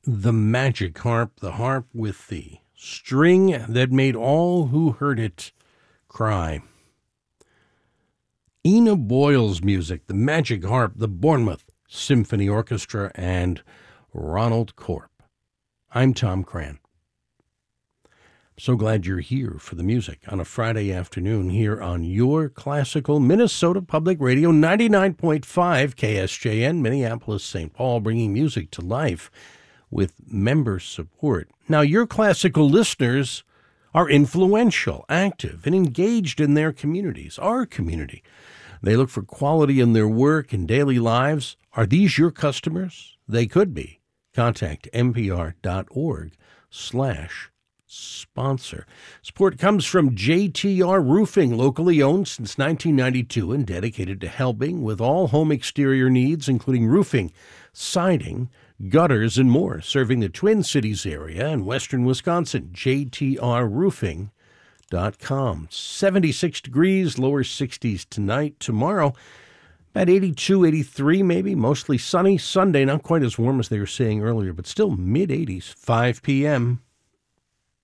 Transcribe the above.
The Magic Harp, the harp with the string that made all who heard it cry. Ina Boyle's music, the Magic Harp, the Bournemouth Symphony Orchestra, and Ronald Corp. I'm Tom Cran. So glad you're here for the music on a Friday afternoon here on your classical Minnesota Public Radio, 99.5 KSJN, Minneapolis, St. Paul, bringing music to life with member support. Now, your classical listeners are influential, active, and engaged in their communities, our community. They look for quality in their work and daily lives. Are these your customers? They could be. Contact npr.org/sponsor. Support comes from JTR Roofing, locally owned since 1992 and dedicated to helping with all home exterior needs, including roofing, siding, gutters, and more, serving the Twin Cities area and western Wisconsin. JTRroofing.com. 76 degrees, lower 60s tonight. Tomorrow, about 82, 83 maybe, mostly sunny. Sunday, not quite as warm as they were saying earlier, but still mid-80s, 5 p.m.